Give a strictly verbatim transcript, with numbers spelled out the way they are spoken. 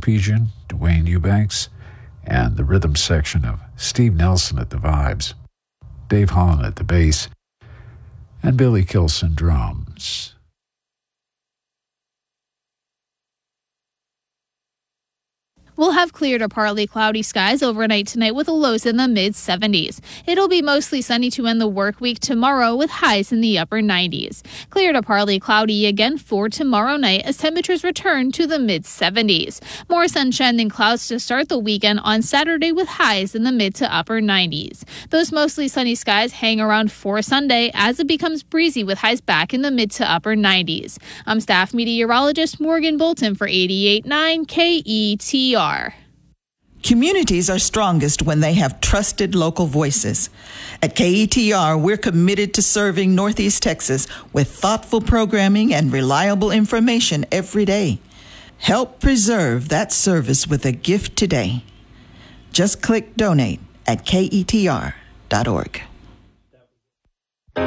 Sarkeesian, Dwayne Eubanks, and the rhythm section of Steve Nelson at the vibes, Dave Holland at the bass, and Billy Kilson drums. We'll have clear to partly cloudy skies overnight tonight with lows in the mid seventies. It'll be mostly sunny to end the work week tomorrow with highs in the upper nineties. Clear to partly cloudy again for tomorrow night as temperatures return to the mid seventies. More sunshine than clouds to start the weekend on Saturday with highs in the mid to upper nineties. Those mostly sunny skies hang around for Sunday as it becomes breezy with highs back in the mid to upper nineties. I'm staff meteorologist Morgan Bolton for eighty-eight point nine K E T R. Communities are strongest when they have trusted local voices. At K E T R, we're committed to serving Northeast Texas with thoughtful programming and reliable information every day. Help preserve that service with a gift today. Just click donate at K E T R dot org.